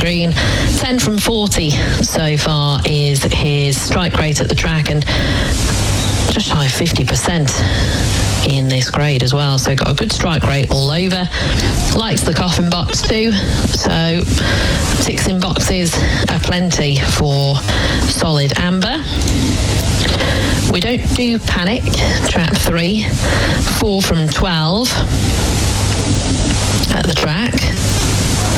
green. 10 from 40 so far is his strike rate at the track, and just shy of 50% in this grade as well. So got a good strike rate all over. Likes the coffin box too. So ticks in boxes aplenty for solid amber. We don't do panic. Trap 3. 4 from 12 at the track.